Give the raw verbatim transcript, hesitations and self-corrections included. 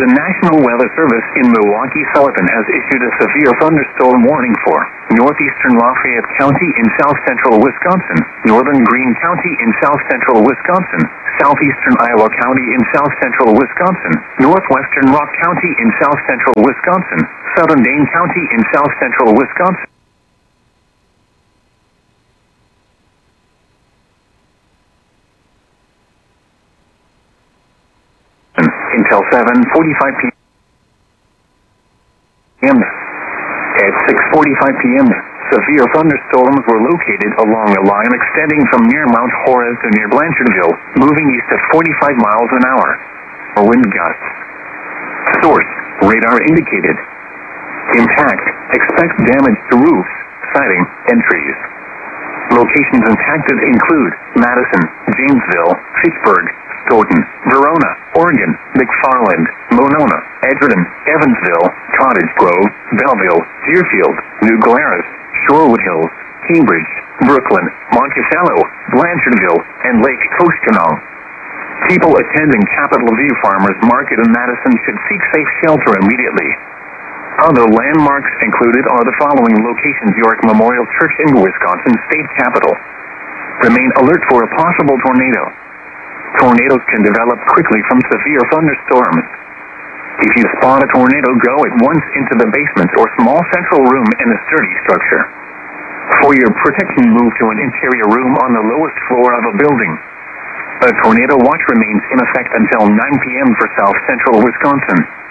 The National Weather Service in Milwaukee-Sullivan has issued a severe thunderstorm warning for northeastern Lafayette County in south-central Wisconsin, northern Greene County in south-central Wisconsin, southeastern Iowa County in south-central Wisconsin, northwestern Rock County in south-central Wisconsin, southern Dane County in south-central Wisconsin. Until seven forty-five p m At six forty-five p m, severe thunderstorms were located along a line extending from near Mount Horace to near Blanchardville, moving east at forty-five miles an hour. Wind gusts. Source: radar indicated. Impact: expect damage to roofs, siding, and trees. Locations impacted include Madison, Janesville, Fitchburg, Stoughton, Verona, Oregon, McFarland, Monona, Edgerton, Evansville, Cottage Grove, Belleville, Deerfield, New Glarus, Shorewood Hills, Cambridge, Brooklyn, Monticello, Blanchardville, and Lake Koshkonong. People attending Capitol View Farmers Market in Madison should seek safe shelter immediately. Other landmarks included are the following locations: York Memorial Church in Wisconsin State Capitol. Remain alert for a possible tornado. Tornadoes can develop quickly from severe thunderstorms. If you spot a tornado, go at once into the basement or small central room in a sturdy structure. For your protection, move to an interior room on the lowest floor of a building. A tornado watch remains in effect until nine p m for south central Wisconsin.